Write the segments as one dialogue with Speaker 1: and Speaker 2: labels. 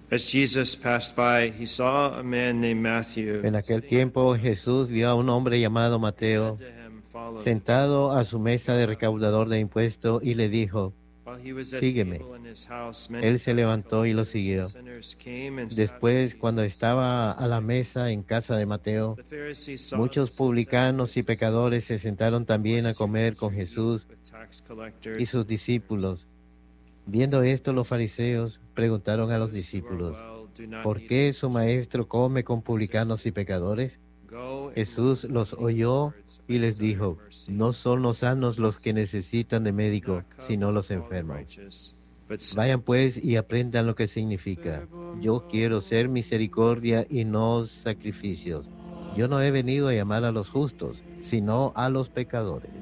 Speaker 1: As Jesus passed by, he saw a man named Matthew.
Speaker 2: En aquel tiempo Jesús vio a un hombre llamado
Speaker 1: He said
Speaker 2: Mateo
Speaker 1: to him, "Follow me."
Speaker 2: sentado a su mesa de recaudador de impuestos y le dijo,
Speaker 1: While he was at
Speaker 2: sígueme.
Speaker 1: table in his house, many
Speaker 2: Él se
Speaker 1: tax
Speaker 2: levantó y lo
Speaker 1: collectors and
Speaker 2: siguió.
Speaker 1: sinners came and sat with
Speaker 2: Después, cuando
Speaker 1: Jesus and
Speaker 2: estaba a la
Speaker 1: his disciples.
Speaker 2: mesa en casa de Mateo,
Speaker 1: The Pharisees saw
Speaker 2: muchos
Speaker 1: this and said to
Speaker 2: publicanos y
Speaker 1: his
Speaker 2: pecadores se
Speaker 1: disciples,
Speaker 2: sentaron también
Speaker 1: "Why
Speaker 2: a
Speaker 1: does your
Speaker 2: comer con
Speaker 1: teacher eat
Speaker 2: Jesús
Speaker 1: with tax
Speaker 2: y
Speaker 1: collectors
Speaker 2: sus
Speaker 1: and sinners?"
Speaker 2: discípulos. Viendo esto, los fariseos preguntaron a los
Speaker 1: Those who are
Speaker 2: discípulos,
Speaker 1: well do not
Speaker 2: ¿por
Speaker 1: eat
Speaker 2: qué
Speaker 1: with
Speaker 2: su
Speaker 1: sinners
Speaker 2: maestro come con
Speaker 1: or sinners.
Speaker 2: publicanos y pecadores?
Speaker 1: Go and
Speaker 2: Jesús
Speaker 1: learn
Speaker 2: los
Speaker 1: from the
Speaker 2: oyó
Speaker 1: Lord's,
Speaker 2: y
Speaker 1: I
Speaker 2: les
Speaker 1: desire
Speaker 2: dijo,
Speaker 1: mercy
Speaker 2: no son los
Speaker 1: and not
Speaker 2: sanos los que
Speaker 1: sacrifice.
Speaker 2: necesitan de
Speaker 1: I did
Speaker 2: médico,
Speaker 1: not come
Speaker 2: sino
Speaker 1: to
Speaker 2: los
Speaker 1: call the
Speaker 2: enfermos.
Speaker 1: righteous, but
Speaker 2: Vayan
Speaker 1: sinners.
Speaker 2: pues y aprendan lo que significa. Yo quiero ser misericordia y no sacrificios. Yo no he venido a llamar a los justos, sino a los pecadores.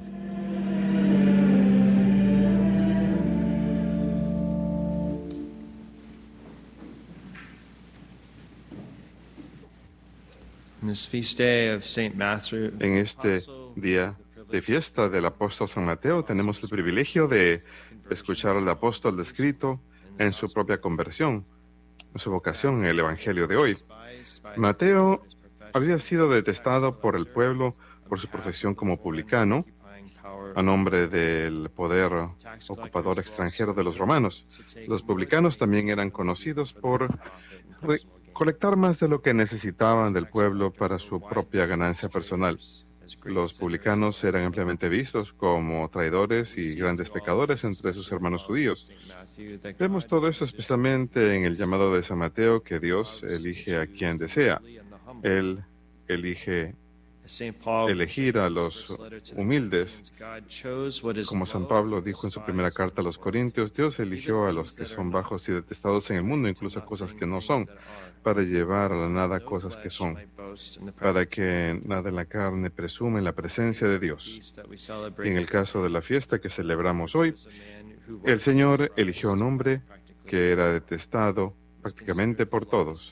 Speaker 1: On this feast day of Saint Matthew,
Speaker 3: En este día de fiesta del apóstol San Mateo tenemos el privilegio de escuchar al apóstol descrito en su propia conversión, en su vocación en el Evangelio de hoy. Mateo había sido detestado por el pueblo por su profesión como publicano, a nombre del poder ocupador extranjero de los romanos. Los publicanos también eran conocidos por colectar más de lo que necesitaban del pueblo para su propia ganancia personal. Los publicanos eran ampliamente vistos como traidores y grandes pecadores entre sus hermanos judíos. Vemos todo eso especialmente en el llamado de San Mateo, que Dios elige a quien desea. Él elige elegir a los humildes. Como San Pablo dijo en su primera carta a los Corintios, Dios eligió a los que son bajos y detestados en el mundo, incluso cosas que no son, para llevar a la nada cosas que son, para que nada en la carne presume en la presencia de Dios. Y en el caso de la fiesta que celebramos hoy, el Señor eligió a un hombre que era detestado prácticamente por todos.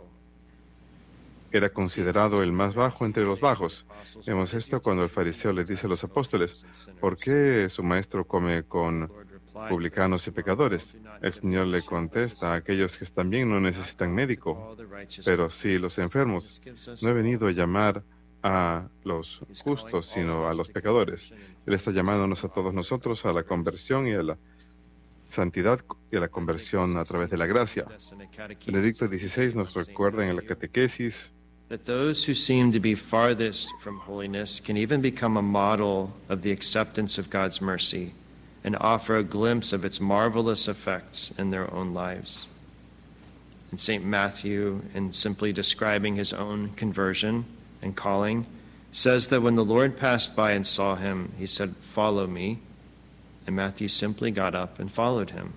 Speaker 3: Era considerado el más bajo entre los bajos. Vemos esto cuando el fariseo le dice a los apóstoles, ¿por qué su maestro come con publicanos y pecadores? El Señor le contesta, a aquellos que están bien no necesitan médico, pero sí los enfermos. No he venido a llamar a los justos, sino a los pecadores. Él está llamándonos a todos nosotros a la conversión y a la santidad y a la conversión a través de la gracia. Benedicto XVI nos recuerda en la catequesis
Speaker 1: that those who seem to be farthest from holiness can even become a model of the acceptance of God's mercy and offer a glimpse of its marvelous effects in their own lives. And St. Matthew, in simply describing his own conversion and calling, says that when the Lord passed by and saw him, he said, "Follow me." And Matthew simply got up and followed him.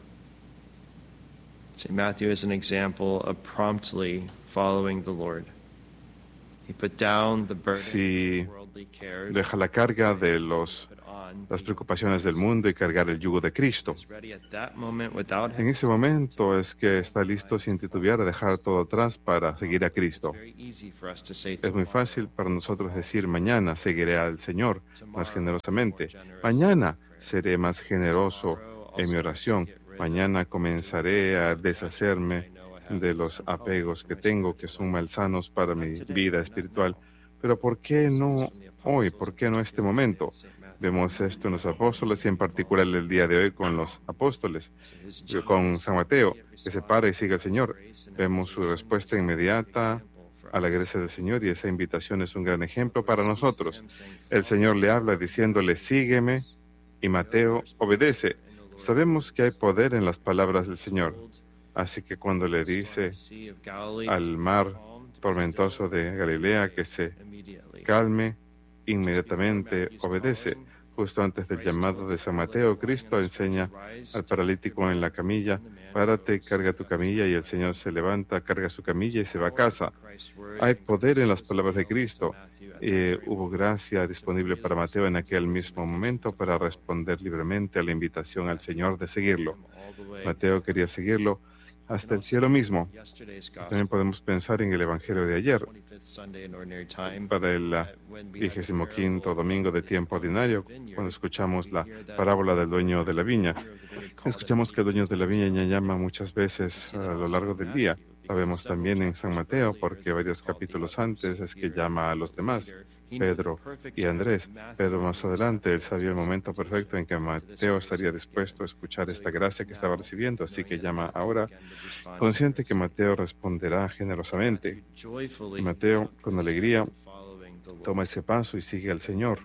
Speaker 1: St. Matthew is an example of promptly following the Lord. He put down the burden
Speaker 3: si
Speaker 1: of worldly cares,
Speaker 3: deja la carga de las preocupaciones del mundo y cargar el yugo de Cristo. En ese momento es que está listo sin titubear a dejar todo atrás para seguir a Cristo. Es muy fácil para nosotros decir, mañana seguiré al Señor más generosamente. Mañana seré más generoso en mi oración. Mañana comenzaré a deshacerme de los apegos que tengo, que son malsanos para mi vida espiritual. Pero ¿por qué no hoy? ¿Por qué no este momento? Vemos esto en los apóstoles y en particular el día de hoy con los apóstoles, con San Mateo, que se para y sigue al Señor. Vemos su respuesta inmediata a la gracia del Señor y esa invitación es un gran ejemplo para nosotros. El Señor le habla diciéndole, sígueme, y Mateo obedece. Sabemos que hay poder en las palabras del Señor. Así que cuando le dice al mar tormentoso de Galilea que se calme, inmediatamente obedece. Justo antes del llamado de San Mateo, Cristo enseña al paralítico en la camilla, párate, carga tu camilla, y el Señor se levanta, carga su camilla y se va a casa. Hay poder en las palabras de Cristo. Hubo gracia disponible para Mateo en aquel mismo momento para responder libremente a la invitación al Señor de seguirlo. Mateo quería seguirlo hasta el cielo mismo. También podemos pensar en el Evangelio de ayer, para el 25º domingo de tiempo ordinario, cuando escuchamos la parábola del dueño de la viña. Escuchamos que el dueño de la viña llama muchas veces a lo largo del día. Sabemos también en San Mateo, porque varios capítulos antes es que llama a los demás, Pedro y Andrés. Pero más adelante él sabía el momento perfecto en que Mateo estaría dispuesto a escuchar esta gracia que estaba recibiendo, así que llama ahora, consciente que Mateo responderá generosamente. Y Mateo, con alegría, toma ese paso y sigue al Señor.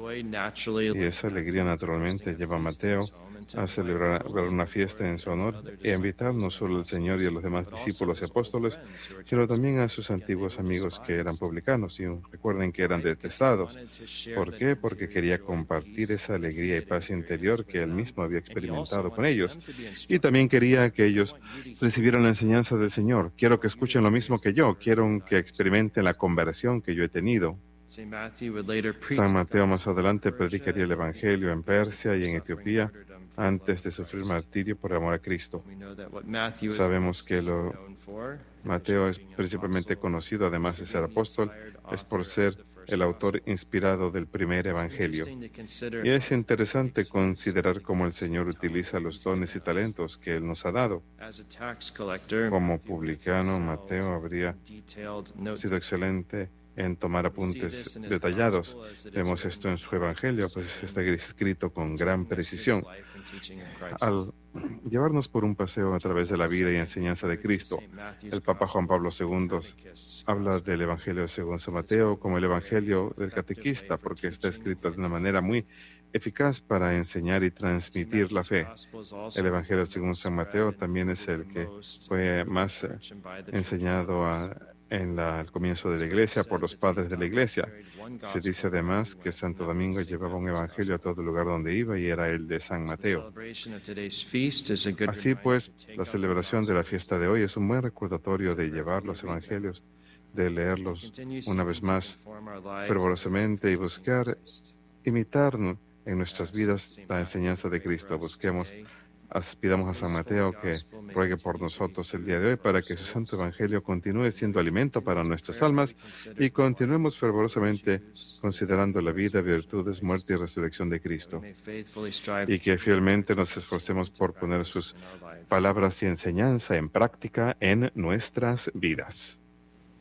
Speaker 3: Y esa alegría naturalmente lleva a Mateo a celebrar una fiesta en su honor y a invitar no solo al Señor y a los demás discípulos y apóstoles, sino también a sus antiguos amigos que eran publicanos. Y recuerden que eran detestados. ¿Por qué? Porque quería compartir esa alegría y paz interior que él mismo había experimentado con ellos. Y también quería que ellos recibieran la enseñanza del Señor. Quiero que escuchen lo mismo que yo. Quiero que experimenten la conversión que yo he tenido. San Mateo más adelante predicaría el Evangelio en Persia y en Etiopía antes de sufrir martirio por amor a Cristo. Sabemos que Mateo es principalmente conocido, además de ser apóstol, es por ser el autor inspirado del primer Evangelio. Y es interesante considerar cómo el Señor utiliza los dones y talentos que Él nos ha dado. Como publicano, Mateo habría sido excelente en tomar apuntes detallados. Vemos esto en su Evangelio, pues está escrito con gran precisión. Al llevarnos por un paseo a través de la vida y enseñanza de Cristo, el Papa Juan Pablo II habla del Evangelio según San Mateo como el Evangelio del catequista, porque está escrito de una manera muy eficaz para enseñar y transmitir la fe. El Evangelio según San Mateo también es el que fue más enseñado al comienzo de la Iglesia por los padres de la Iglesia. Se dice además que Santo Domingo llevaba un evangelio a todo lugar donde iba y era el de San Mateo. Así pues, la celebración de la fiesta de hoy es un buen recordatorio de llevar los evangelios, de leerlos una vez más fervorosamente y buscar imitar en nuestras vidas la enseñanza de Cristo. Pidamos a San Mateo que ruegue por nosotros el día de hoy para que su Santo Evangelio continúe siendo alimento para nuestras almas y continuemos fervorosamente considerando la vida, virtudes, muerte y resurrección de Cristo. Y que fielmente nos esforcemos por poner sus palabras y enseñanza en práctica en nuestras vidas.